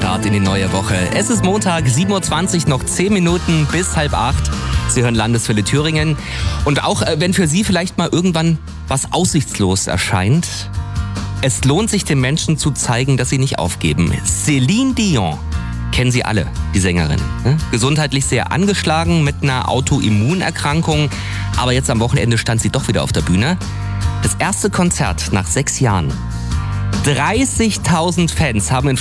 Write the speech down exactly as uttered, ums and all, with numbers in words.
Start in die neue Woche. Es ist Montag, sieben Uhr zwanzig, noch zehn Minuten bis halb acht. Sie hören Landeswelle Thüringen. Und auch äh, wenn für Sie vielleicht mal irgendwann was aussichtslos erscheint, es lohnt sich den Menschen zu zeigen, dass sie nicht aufgeben. Céline Dion. Kennen Sie alle, die Sängerin. Ne? Gesundheitlich sehr angeschlagen mit einer Autoimmunerkrankung. Aber jetzt am Wochenende stand sie doch wieder auf der Bühne. Das erste Konzert nach sechs Jahren. dreißigtausend Fans haben in